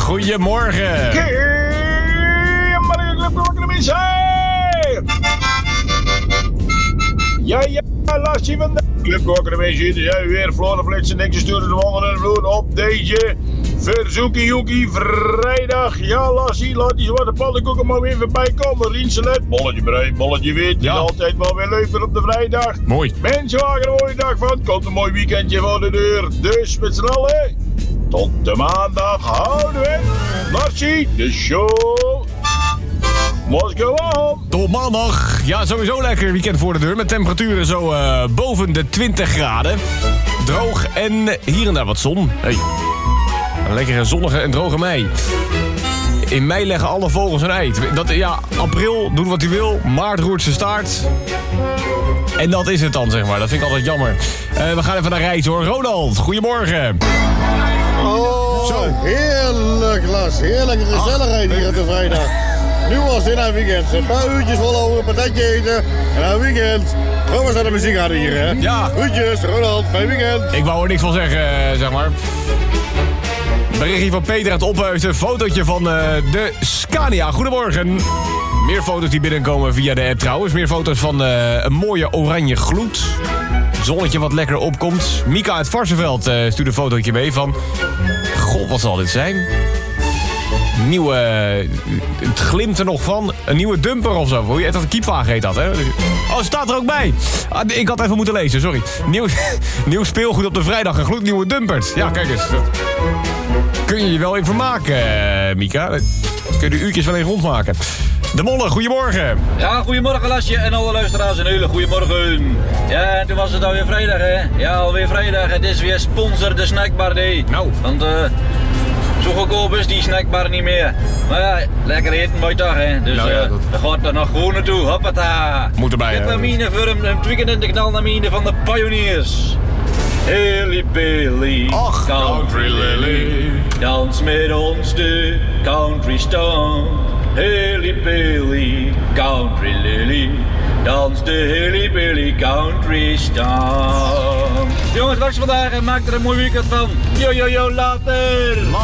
goedemorgen. Ja, Lassie van de Clubkorkeremissie. Er zijn weer Floren Flitsen, niks sturen de wandelen en vloer op deze Verzoekie vrijdag. Ja, Lassie, laat die zwarte pannenkoeken maar weer voorbij komen. Rienselet, bolletje breed, bolletje wit. Ja. En altijd wel weer leuk op de vrijdag. Mooi. Mensen maken er een mooie dag van. Komt een mooi weekendje voor de deur. Dus met z'n allen, tot de maandag houden we. Lassie, de show. Must go on. Tot maandag. Ja, sowieso lekker weekend voor de deur. Met temperaturen zo boven de 20 graden. Droog en hier en daar wat zon. Hey. Een lekkere zonnige en droge mei. In mei leggen alle vogels een ei. April doet wat hij wil. Maart roert zijn staart. En dat is het dan, zeg maar. Dat vind ik altijd jammer. We gaan even naar reis, hoor. Ronald, goedemorgen. Oh, Zo. heerlijk, Las. Heerlijke gezelligheid hier op de vrijdag. Nu was het een weekend. Een paar uurtjes volhouden, een patatje eten. En een weekend. Gewoon eens naar de muziek aan hier, hè? Ja. Groetjes, Ronald. Fijn weekend. Ik wou er niks van zeggen, zeg maar. Berichtje van Peter uit Ophuizen. Een fotootje van de Scania. Goedemorgen. Meer foto's die binnenkomen via de app trouwens. Meer foto's van een mooie oranje gloed. Zonnetje wat lekker opkomt. Mika uit Varsenveld stuurde een fotootje mee van... God, wat zal dit zijn? Nieuwe... Het glimt er nog van. Een nieuwe dumper of zo. Hoe je dat een kiepwagen heet dat, hè? Oh, staat er ook bij. Ik had even moeten lezen, sorry. Nieuw speelgoed op de vrijdag. Een gloednieuwe dumpert. Ja, kijk eens. Kun je je wel in vermaken, Mika. Kun je de uurtjes wel even rondmaken. De Molle, goedemorgen. Ja, goedemorgen Lasje en alle luisteraars een hele goedemorgen. Ja, en toen was het alweer vrijdag, hè. Ja, alweer vrijdag. Het is weer sponsor de snackbar day. Nou. Want zo goedkoop is die snackbar niet meer. Maar ja, lekker eten bij dag, hè. Dus Nou ja, daar gaat er nog gewoon naartoe. Hoppata. Moet erbij, hè. Vitamine voor een weekend in de knalnamine van de Pioneers. Hilly Billy, Och, country lily, dans met ons de country stone. Hilly Billy, country lily, dans de Hilly Billy country stone. Jongens, wacht vandaag en maak er een mooi weekend van. Yo, later!